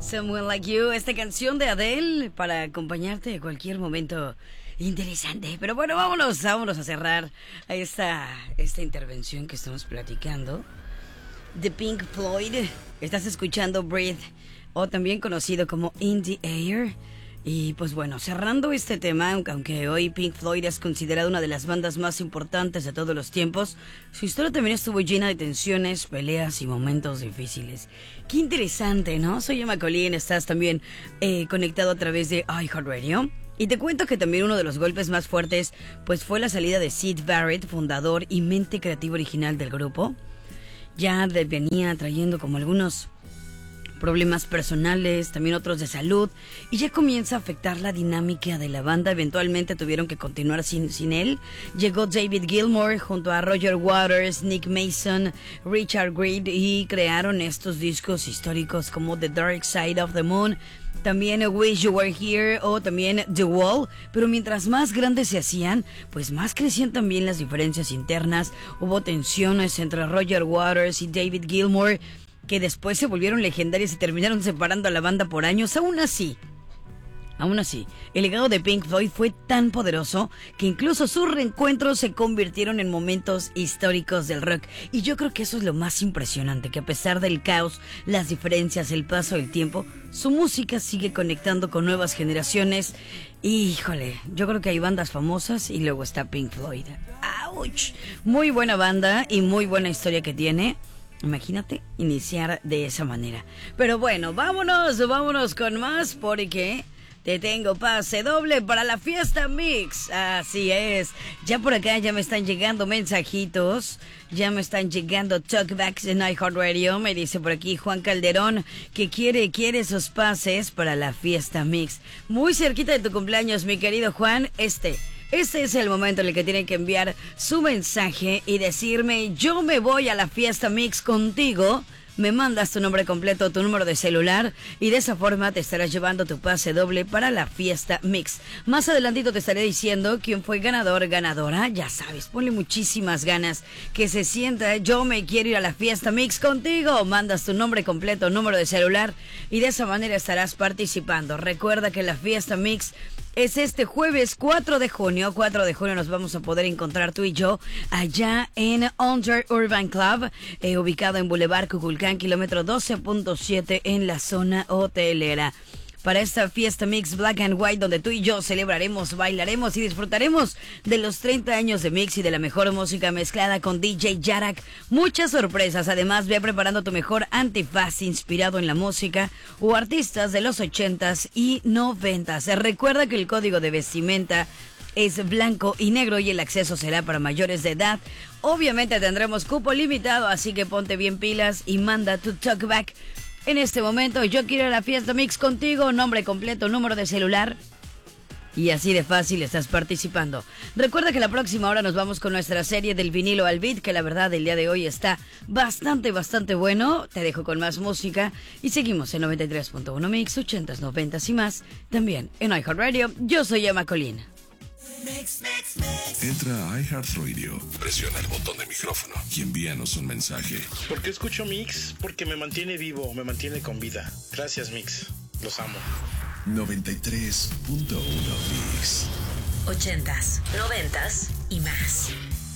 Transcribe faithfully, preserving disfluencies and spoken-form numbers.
Someone Like You, esta canción de Adele para acompañarte en cualquier momento interesante. Pero bueno, vámonos, vámonos a cerrar esta, esta intervención que estamos platicando. The Pink Floyd, estás escuchando Breathe, o también conocido como In the Air. Y pues bueno, cerrando este tema, aunque hoy Pink Floyd es considerada una de las bandas más importantes de todos los tiempos, su historia también estuvo llena de tensiones, peleas y momentos difíciles. Qué interesante, ¿no? Soy Emma Colín, estás también eh, conectado a través de iHeartRadio. Y te cuento que también uno de los golpes más fuertes pues fue la salida de Syd Barrett, fundador y mente creativa original del grupo. Ya venía trayendo como algunos problemas personales, también otros de salud, y ya comienza a afectar la dinámica de la banda. Eventualmente tuvieron que continuar sin, sin él. Llegó David Gilmour junto a Roger Waters, Nick Mason, Richard Reed y crearon estos discos históricos como The Dark Side of the Moon, también Wish You Were Here o también The Wall. Pero mientras más grandes se hacían, pues más crecían también las diferencias internas. Hubo tensiones entre Roger Waters y David Gilmour, que después se volvieron legendarias y terminaron separando a la banda por años. Aún así, aún así, el legado de Pink Floyd fue tan poderoso que incluso sus reencuentros se convirtieron en momentos históricos del rock. Y yo creo que eso es lo más impresionante, que a pesar del caos, las diferencias, el paso del tiempo, su música sigue conectando con nuevas generaciones. Y, híjole, yo creo que hay bandas famosas y luego está Pink Floyd. ¡Auch! Muy buena banda y muy buena historia que tiene. Imagínate iniciar de esa manera. Pero bueno, vámonos, vámonos con más porque te tengo pase doble para la fiesta mix. Así es. Ya por acá ya me están llegando mensajitos. Ya me están llegando talkbacks en iHeartRadio. Me dice por aquí Juan Calderón que quiere, quiere esos pases para la fiesta mix. Muy cerquita de tu cumpleaños, mi querido Juan. Este... Este es el momento en el que tienen que enviar su mensaje y decirme: yo me voy a la fiesta mix contigo. Me mandas tu nombre completo, tu número de celular y de esa forma te estarás llevando tu pase doble para la fiesta mix. Más adelantito te estaré diciendo quién fue ganador, ganadora. Ya sabes, ponle muchísimas ganas, que se sienta: yo me quiero ir a la fiesta mix contigo. Mandas tu nombre completo, número de celular y de esa manera estarás participando. Recuerda que la fiesta mix es este jueves cuatro de junio. cuatro de junio nos vamos a poder encontrar tú y yo allá en Under Urban Club, eh, ubicado en Boulevard Cuculcán, kilómetro doce punto siete en la zona hotelera. Para esta fiesta mix Black and White, donde tú y yo celebraremos, bailaremos y disfrutaremos de los treinta años de mix y de la mejor música mezclada con D J Yarak. Muchas sorpresas. Además, ve preparando tu mejor antifaz inspirado en la música o artistas de los ochentas y noventas. Recuerda que el código de vestimenta es blanco y negro y el acceso será para mayores de edad. Obviamente tendremos cupo limitado, así que ponte bien pilas y manda tu talkback. En este momento, yo quiero ir a la fiesta mix contigo, nombre completo, número de celular. Y así de fácil estás participando. Recuerda que la próxima hora nos vamos con nuestra serie del vinilo al beat, que la verdad el día de hoy está bastante, bastante bueno. Te dejo con más música y seguimos en noventa y tres punto uno Mix, ochentas, noventas y más. También en iHeartRadio. Yo soy Emma Colín. Mix, mix, mix. Entra a iHeartRadio, presiona el botón de micrófono y envíanos un mensaje. ¿Por qué escucho Mix? Porque me mantiene vivo, me mantiene con vida. Gracias, Mix. Los amo. noventa y tres punto uno Mix. Ochentas, noventas y más.